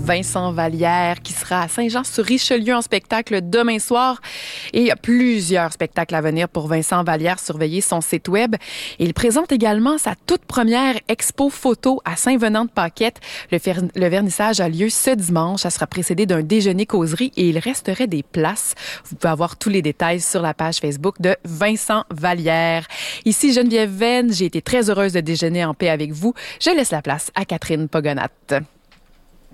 Vincent Vallière qui sera à Saint-Jean-sur-Richelieu en spectacle demain soir. Et il y a plusieurs spectacles à venir pour Vincent Vallière. Surveillez son site web. Et il présente également sa toute première expo photo à Saint-Venant-de-Paquette. Le vernissage a lieu ce dimanche. Ça sera précédé d'un déjeuner-causerie et il resterait des places. Vous pouvez avoir tous les détails sur la page Facebook de Vincent Vallière. Ici Geneviève Venn, j'ai été très heureuse de déjeuner en paix avec vous. Je laisse la place à Catherine Pogonat.